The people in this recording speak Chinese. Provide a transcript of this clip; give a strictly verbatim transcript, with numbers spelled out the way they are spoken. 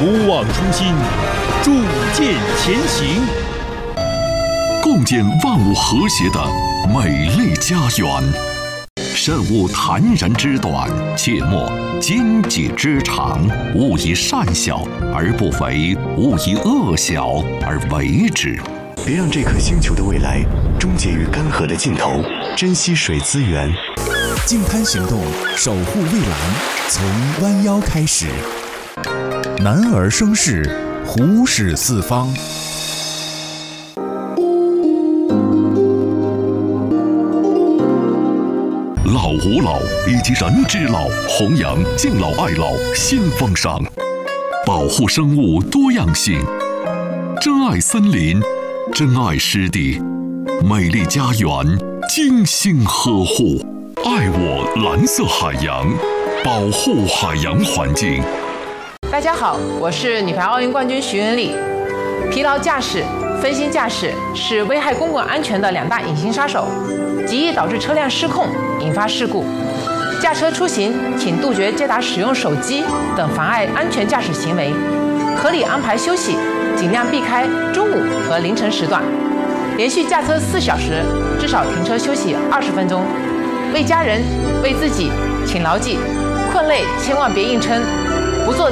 不忘初心，铸剑前行， 共建万物和谐的美丽家园。慎勿坦然之短，切莫奸计之长。勿以善小而不为，勿以恶小而为之。 别让这颗星球的未来终结于干涸的尽头，珍惜水资源。 净滩行动，守护蔚蓝，从弯腰开始。男儿生事，虎视四方。 老吾老以及人之老，弘扬敬老爱老新风尚，保护生物多样性，珍爱森林，珍爱湿地，美丽家园精心呵护，爱我蓝色海洋，保护海洋环境。 大家好，我是女排奥运冠军徐文丽。疲劳驾驶、分心驾驶是危害公共安全的两大隐形杀手，极易导致车辆失控，引发事故。驾车出行，请杜绝接打使用手机等妨碍安全驾驶行为，合理安排休息，尽量避开中午和凌晨时段。连续驾车四小时，至少停车休息二十分钟。为家人、为自己，请牢记：困累千万别硬撑，不做